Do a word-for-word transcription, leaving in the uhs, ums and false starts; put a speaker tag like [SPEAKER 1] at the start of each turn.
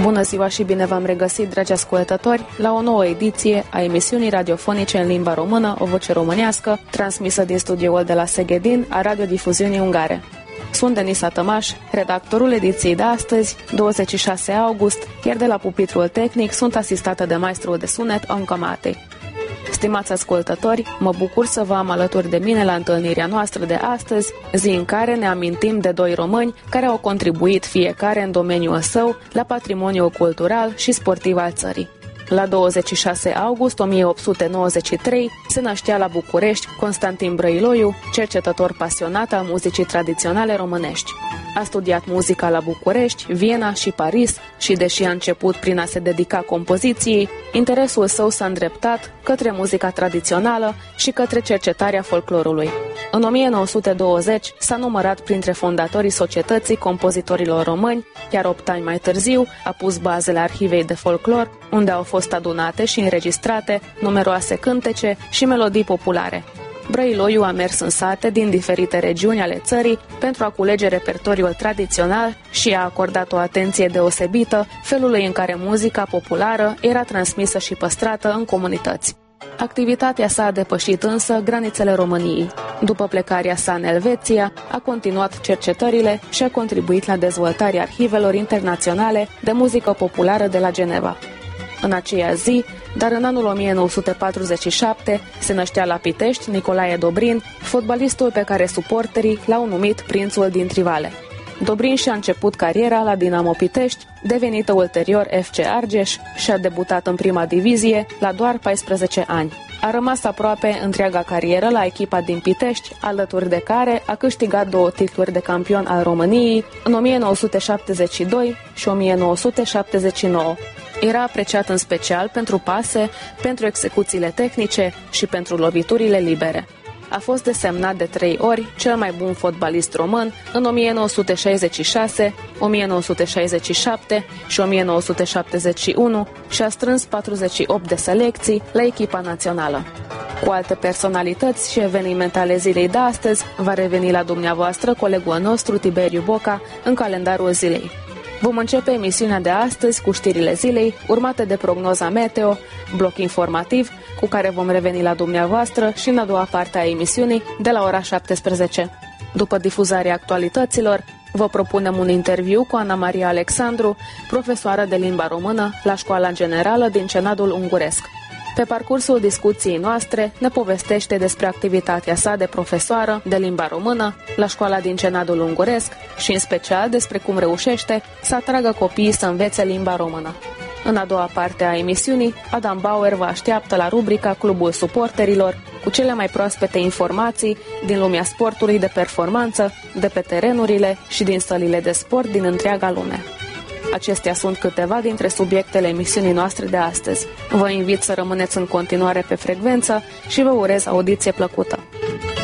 [SPEAKER 1] Bună ziua și bine v-am regăsit, dragi ascultători, la o nouă ediție a emisiunii radiofonice în limba română, O Voce Românească, transmisă din studioul de la Seghedin a radiodifuziunii ungare. Sunt Denisa Tămaș, redactorul ediției de astăzi, douăzeci și șase august, iar de la pupitrul tehnic sunt asistată de maestrul de sunet Anca Matei. Stimați ascultători, mă bucur să vă am alături de mine la întâlnirea noastră de astăzi, zi în care ne amintim de doi români care au contribuit fiecare în domeniul său la patrimoniul cultural și sportiv al țării. La douăzeci și șase august o mie opt sute nouăzeci și trei se năștea la București Constantin Brăiloiu, cercetător pasionat al muzicii tradiționale românești. A studiat muzica la București, Viena și Paris și, deși a început prin a se dedica compoziției, interesul său s-a îndreptat către muzica tradițională și către cercetarea folclorului. În o mie nouă sute douăzeci s-a numărat printre fondatorii Societății Compozitorilor Români, iar opt ani mai târziu a pus bazele Arhivei de Folclor, unde au fost adunate și înregistrate numeroase cântece și melodii populare. Brăiloiu a mers în sate din diferite regiuni ale țării pentru a culege repertoriul tradițional și a acordat o atenție deosebită felului în care muzica populară era transmisă și păstrată în comunități. Activitatea sa a depășit însă granițele României. După plecarea sa în Elveția, a continuat cercetările și a contribuit la dezvoltarea arhivelor internaționale de muzică populară de la Geneva. În aceea zi, dar în anul o mie nouă sute patruzeci și șapte, se năștea la Pitești Nicolae Dobrin, fotbalistul pe care suporterii l-au numit Prințul din Trivale. Dobrin și-a început cariera la Dinamo Pitești, devenită ulterior F C Argeș, și a debutat în prima divizie la doar paisprezece ani. A rămas aproape întreaga carieră la echipa din Pitești, alături de care a câștigat două titluri de campion al României în o mie nouă sute șaptezeci și doi și o mie nouă sute șaptezeci și nouă. Era apreciat în special pentru pase, pentru execuțiile tehnice și pentru loviturile libere. A fost desemnat de trei ori cel mai bun fotbalist român în o mie nouă sute șaizeci și șase, o mie nouă sute șaizeci și șapte și o mie nouă sute șaptezeci și unu și a strâns patruzeci și opt de selecții la echipa națională. Cu alte personalități și evenimente ale zilei de astăzi va reveni la dumneavoastră colegul nostru Tiberiu Boca în calendarul zilei. Vom începe emisiunea de astăzi cu știrile zilei, urmate de prognoza meteo, bloc informativ, cu care vom reveni la dumneavoastră și în a doua parte a emisiunii, de la ora șaptesprezece. După difuzarea actualităților, vă propunem un interviu cu Ana Maria Alexandru, profesoară de limba română la Școala Generală din Cenadul Unguresc. Pe parcursul discuției noastre ne povestește despre activitatea sa de profesoară de limba română la școala din Cenadul Unguresc și în special despre cum reușește să atragă copiii să învețe limba română. În a doua parte a emisiunii, Adam Bauer vă așteaptă la rubrica Clubul Suporterilor cu cele mai proaspete informații din lumea sportului de performanță, de pe terenurile și din sălile de sport din întreaga lume. Acestea sunt câteva dintre subiectele emisiunii noastre de astăzi. Vă invit să rămâneți în continuare pe frecvență și vă urez audiție plăcută.